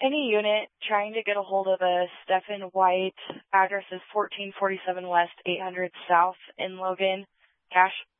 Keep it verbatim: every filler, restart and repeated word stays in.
Any unit trying to get a hold of a Stephen White, address is fourteen forty-seven West, eight hundred South in Logan. Cash